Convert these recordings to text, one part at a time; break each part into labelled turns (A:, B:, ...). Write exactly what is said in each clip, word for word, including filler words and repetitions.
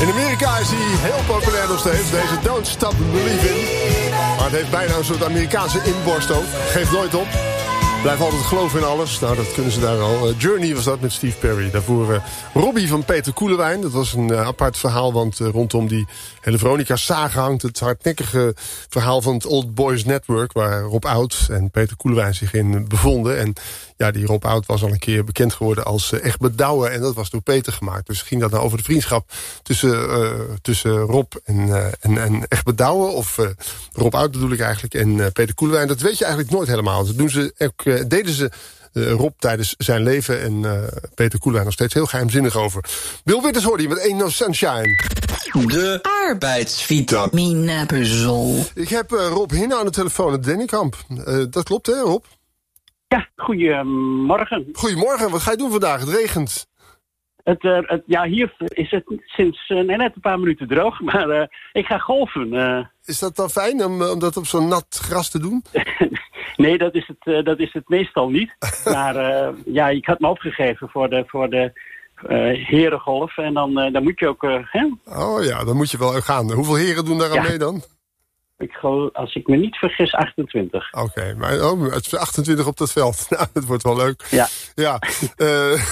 A: In Amerika is hij heel populair nog steeds. Deze Don't Stop Believin'. Maar het heeft bijna een soort Amerikaanse inborst ook. Geeft nooit op. Blijf altijd geloven in alles. Nou, dat kunnen ze daar al. Uh, Journey was dat met Steve Perry. Daarvoor uh, Robbie van Peter Koelewijn. Dat was een uh, apart verhaal, want uh, rondom die hele Veronica-saga hangt het hardnekkige verhaal van het Old Boys Network, waar Rob Oud en Peter Koelewijn zich in bevonden. En ja, die Rob Oud was al een keer bekend geworden als uh, Echt Bedouwen. En dat was door Peter gemaakt. Dus ging dat nou over de vriendschap tussen, uh, tussen Rob en, uh, en, en Echt Bedouwen. Of uh, Rob Oud bedoel ik eigenlijk. En uh, Peter Koelewijn. Dat weet je eigenlijk nooit helemaal. Dat doen ze ook, uh, deden ze uh, Rob tijdens zijn leven. En uh, Peter Koelewijn nog steeds heel geheimzinnig over. Bill Withers hoorde je met Ain't No Sunshine.
B: De arbeidsvitamine puzzel.
A: Ik heb uh, Rob Hinne aan de telefoon uit Dennekamp. Uh, dat klopt, hè, Rob?
C: Ja, goedemorgen.
A: Goedemorgen, wat ga je doen vandaag? Het regent.
C: Het, uh, het, ja, hier is het sinds uh, net een paar minuten droog, maar uh, ik ga golfen. Uh.
A: Is dat dan fijn om, om dat op zo'n nat gras te doen?
C: Nee, dat is het, uh, dat is het meestal niet. Maar uh, ja, ik had me opgegeven voor de, voor de uh, herengolf en dan, uh, dan moet je ook... Uh, hè?
A: Oh ja, dan moet je wel gaan. Hoeveel heren doen daar aan ja. mee dan?
C: Ik geloof, als ik me niet vergis, achtentwintig.
A: Oké, okay, maar oh, het is achtentwintig op dat veld. Nou, dat wordt wel leuk.
C: Ja.
A: Ja. uh,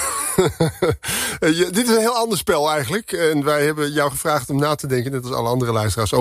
A: dit is een heel ander spel eigenlijk. En wij hebben jou gevraagd om na te denken, net als alle andere luisteraars,